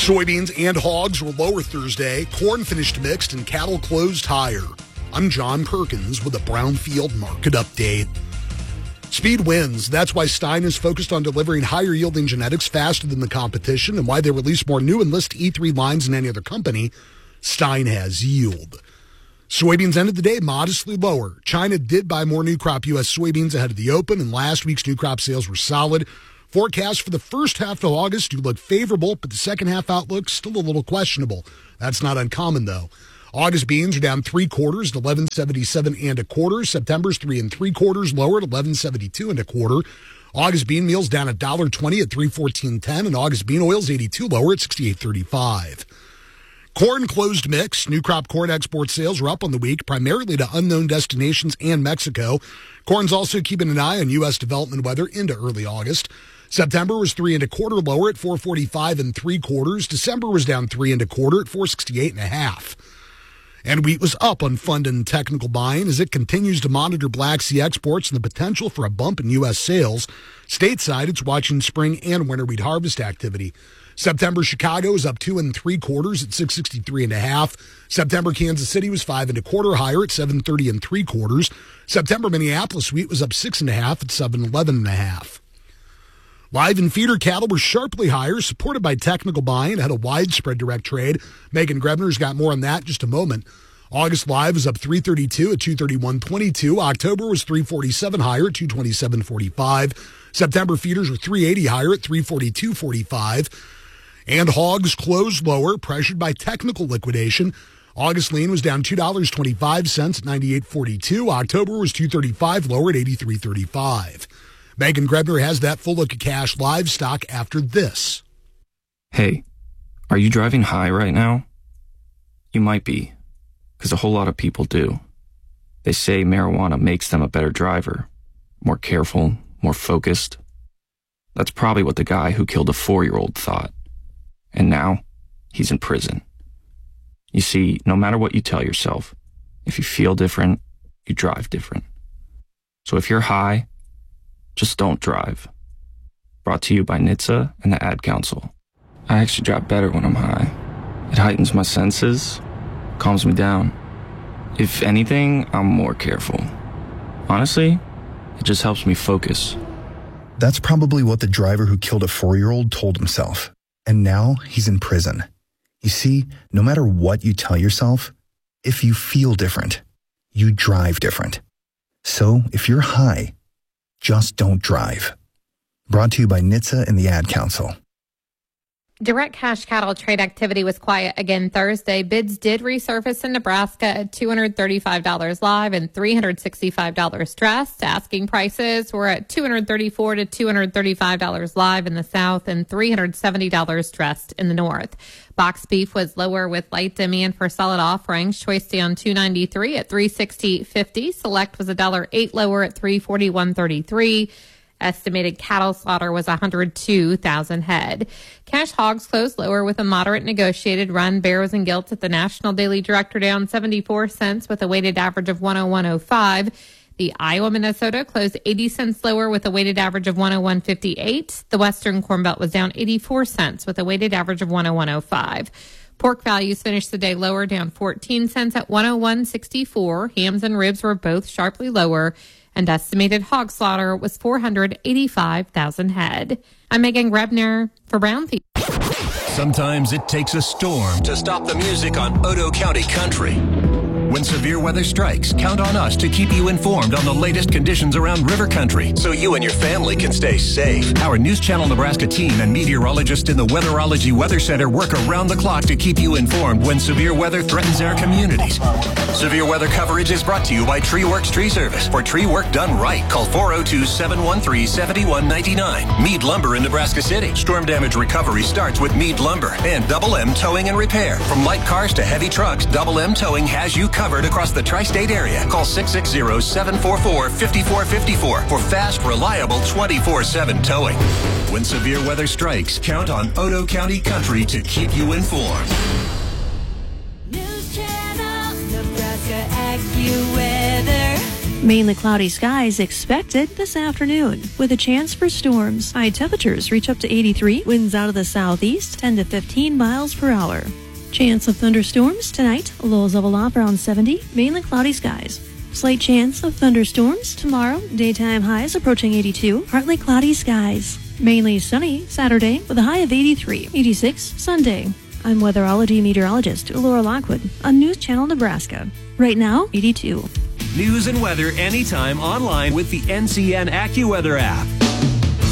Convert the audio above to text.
Soybeans and hogs were lower Thursday. Corn finished mixed and cattle closed higher. I'm John Perkins with a Brownfield Market Update. Speed wins. That's why Stein is focused on delivering higher yielding genetics faster than the competition and why they release more new Enlist E3 lines than any other company. Stein has yield. Soybeans ended the day modestly lower. China did buy more new crop U.S. soybeans ahead of the open, and last week's new crop sales were solid. Forecasts for the first half of August do look favorable, but the second half outlook still a little questionable. That's not uncommon, though. August beans are down 3/4 at 11.77 and a quarter. September's 3 3/4 lower at 11.72 and a quarter. August bean meal's down $1.20 at 3.1410, and August bean oil's 82 lower at 68.35. Corn closed mix. New crop corn export sales are up on the week, primarily to unknown destinations and Mexico. Corn's also keeping an eye on U.S. development weather into early August. September was 3 1/4 lower at 4.45 3/4. December was down 3 1/4 at 4.68 1/2. And wheat was up on fund and technical buying as it continues to monitor Black Sea exports and the potential for a bump in U.S. sales. Stateside, it's watching spring and winter wheat harvest activity. September Chicago is up 2 3/4 at 6.63 1/2. September Kansas City was 5 1/4 higher at 7.30 3/4. September Minneapolis wheat was up 6 1/2 at 7.11 1/2. Live and feeder cattle were sharply higher, supported by technical buying ahead of widespread direct trade. Megan Grebner's got more on that in just a moment. August live was up 3.32 at 2.31.22. October was 3.47 higher at 2.27.45. September feeders were 3.80 higher at 3.42.45. And hogs closed lower, pressured by technical liquidation. August lean was down $2.25 at 98.42. October was 2.35 lower at 83.35. Megan Grebner has that full look at cash livestock after this. Hey, are you driving high right now? You might be, because a whole lot of people do. They say marijuana makes them a better driver, more careful, more focused. That's probably what the guy who killed a 4-year-old thought. And now, he's in prison. You see, no matter what you tell yourself, if you feel different, you drive different. So if you're high, just don't drive. Brought to you by NHTSA and the Ad Council. I actually drive better when I'm high. It heightens my senses, calms me down. If anything, I'm more careful. Honestly, it just helps me focus. That's probably what the driver who killed a 4-year-old told himself. And now he's in prison. You see, no matter what you tell yourself, if you feel different, you drive different. So if you're high, just don't drive. Brought to you by NHTSA and the Ad Council. Direct cash cattle trade activity was quiet again Thursday. Bids did resurface in Nebraska at $235 live and $365 dressed. Asking prices were at $234 to $235 live in the South and $370 dressed in the North. Box beef was lower with light demand for solid offerings. Choice down $2.93 at $360.50. Select was $1.08 lower at $341.33. Estimated cattle slaughter was 102,000 head. Cash hogs closed lower with a moderate negotiated run. Barrows and Gilts at the National Daily Director down 74 cents with a weighted average of 101.05. The Iowa Minnesota closed 80 cents lower with a weighted average of 101.58. The Western Corn Belt was down 84 cents with a weighted average of 101.05. Pork values finished the day lower, down 14 cents at 101.64. Hams and ribs were both sharply lower, and estimated hog slaughter was 485,000 head. I'm Megan Grebner for Brownfield. Sometimes it takes a storm to stop the music on Otoe County Country. When severe weather strikes, count on us to keep you informed on the latest conditions around river country so you and your family can stay safe. Our News Channel Nebraska team and meteorologists in the Weatherology Weather Center work around the clock to keep you informed when severe weather threatens our communities. Severe weather coverage is brought to you by TreeWorks Tree Service. For tree work done right, call 402-713-7199. Mead Lumber in Nebraska City. Storm damage recovery starts with Mead Lumber and Double M Towing and Repair. From light cars to heavy trucks, Double M Towing has you covered across the tri-state area. Call 660-744-5454 for fast, reliable 24/7 towing. When severe weather strikes, count on Otoe County Country to keep you informed. News Channel, Nebraska AccuWeather. Mainly cloudy skies expected this afternoon, with a chance for storms. High temperatures reach up to 83, winds out of the southeast 10 to 15 miles per hour. Chance of thunderstorms tonight, lows level off around 70, mainly cloudy skies. Slight chance of thunderstorms tomorrow, daytime highs approaching 82, partly cloudy skies. Mainly sunny Saturday with a high of 83, 86 Sunday. I'm weatherology meteorologist Laura Lockwood on News Channel Nebraska. Right now, 82. News and weather anytime online with the NCN AccuWeather app.